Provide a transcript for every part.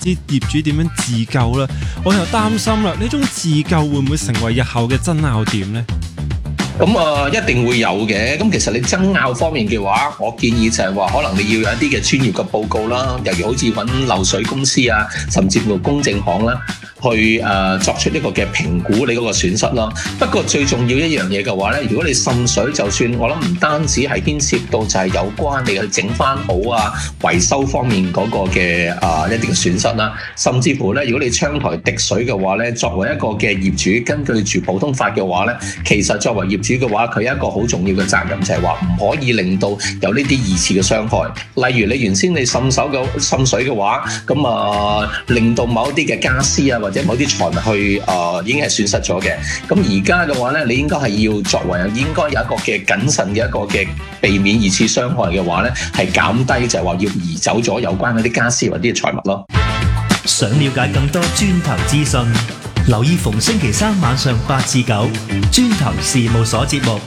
知業主點樣自救啦。我又擔心啦，呢種自救會唔會成為日後嘅爭拗點呢？ 咁一定會有嘅。咁其實你爭拗方面嘅話，我建議就係話，可能你要有一啲嘅專業嘅報告啦，例如好似揾漏水公司啊，甚至乎公證行啦，去作出一個嘅評估你嗰個損失啦。不過最重要一樣嘢嘅話咧，如果你滲水，就算我諗唔單止係牽涉到就係有關你去整翻好啊維修方面嗰個嘅一啲嘅損失啦，甚至乎咧，如果你窗台滴水嘅話咧，作為一個嘅業主，根據住普通法嘅話咧，其實作為業主嘅話，佢有一個好重要嘅責任就係話唔可以令到有呢啲二次嘅傷害。例如你原先你滲水嘅話，咁令到某一啲嘅家私啊或者某啲財物去已經係損失咗嘅。咁而家嘅話咧，你應該係要作為應該有一個嘅謹慎嘅一個嘅避免二次傷害嘅話咧，係減低就係話要移走咗有關嗰啲家私或者啲財物咯。 想了解更多磚頭資訊，留意逢星期三晚上8至9磚頭事務所節目。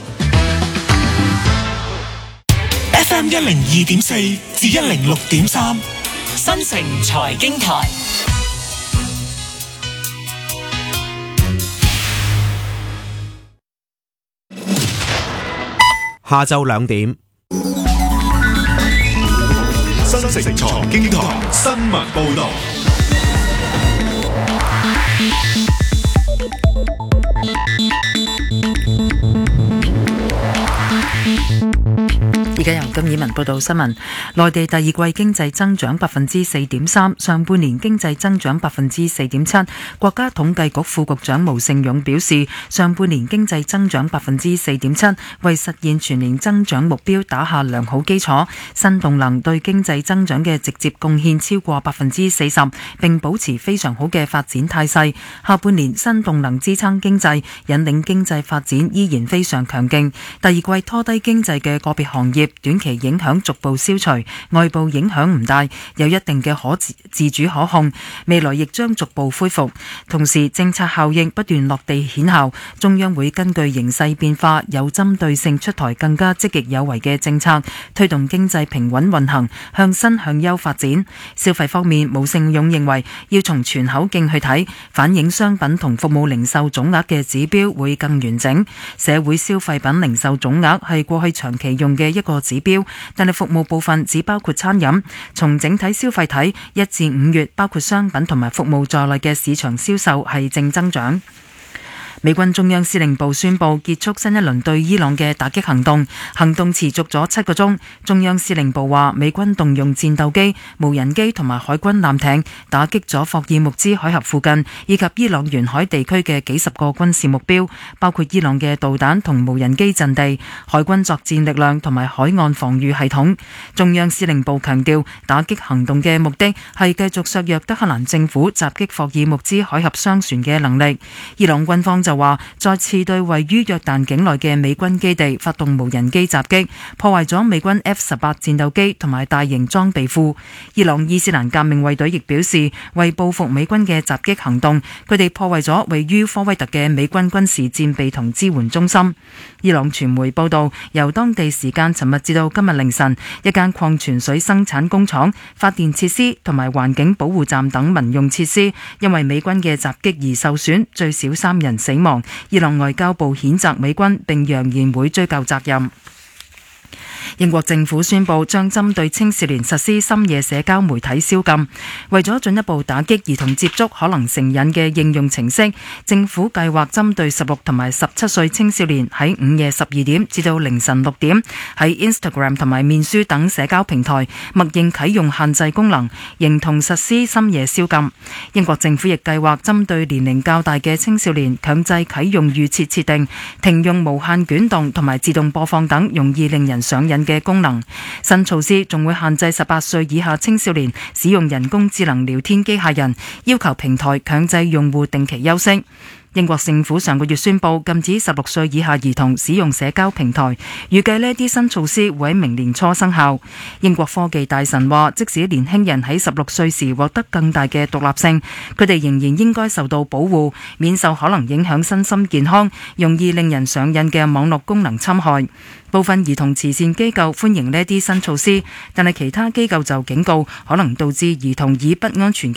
FM 102.4至106.3，新城財經台。 下晝2點， 新城財經台新聞報道。 而家由金以文報道新聞。內地第二季經濟增長4.3%，上半年經濟增長4.7%。國家統計局副局長毛盛勇表示，上半年經濟增長4.7%，為實現全年增長目標打下良好基礎。新動能對經濟增長嘅直接貢獻超過40%，並保持非常好嘅發展態勢。下半年新動能支撐經濟，引領經濟發展依然非常強勁。第二季拖低經濟嘅個別行業短期影響逐步消除，外部影響唔大，有一定嘅自主可控，未來亦將逐步恢復。同時政策效應不斷落地顯效，中央會根據形勢變化有針對性出台更加積極有為嘅政策，推動經濟平穩運行，向新向優發展。消費方面，毛盛勇認為要從全口徑去睇，反映商品同服務零售總額嘅指標會更完整。社會消費品零售總額係過去長期用嘅一個指標，但係服務部分只包括餐飲。從整體消費睇，1至5月包括商品同埋服務在內嘅市場銷售係正增長。美軍中央司令部宣布結束新一輪對伊朗嘅打擊行動，行動持續咗7個鐘。中央司令部話，美軍動用戰鬥機、無人機同埋海軍艦艇打擊咗霍爾木茲海峽附近以及伊朗沿海地區嘅幾十個軍事目標，包括伊朗嘅導彈同無人機陣地、海軍作戰力量同埋海岸防禦系統。中央司令部強調，打擊行動嘅目的係繼續削弱德黑蘭政府襲擊霍爾木茲海峽商船嘅能力。伊朗軍方就話再次對位於約旦境內嘅美軍基地發動無人機襲擊，破壞咗美軍 F-18 戰鬥機同埋大型裝備庫。伊朗伊斯蘭革命衛隊亦表示，為報復美軍嘅襲擊行動，佢哋破壞咗位於科威特嘅美軍軍事戰備同支援中心。伊朗傳媒報道，由當地時間尋日至到今日凌晨，一間礦泉水生產工廠、發電設施同埋環境保護站等民用設施因為美軍嘅襲擊而受損，最少3人死亡。伊朗外交部譴責美軍並揚言會追究責任。英國政府宣布將針對青少年實施深夜社交媒體宵禁，為咗進一步打擊兒童接觸可能成癮嘅應用程式，政府計劃針對16同埋17歲青少年喺午夜12點至到凌晨6點喺 Instagram 同埋面書等社交平台默認啟用限制功能，形同實施深夜宵禁。英國政府亦計劃針對年齡較大嘅青少年強制啟用預設設定、停用無限捲動同埋自動播放等容易令人上癮嘅功能。新措施仲會限制18歲以下青少年使用人工智能聊天機械人，要求平台強制用戶定期休息。英國政府上個月宣布禁止16歲以下兒童使用社交平台，預計呢啲新措施會喺明年初生效。英國科技大臣話，即使年輕人喺16歲時獲得更大嘅獨立性，佢哋仍然應該受到保護，免受可能影響身心健康、容易令人上癮嘅網絡功能侵害。部分兒童慈善機構歡迎呢啲新措施，但係其他機構就警告可能導致兒童以不安全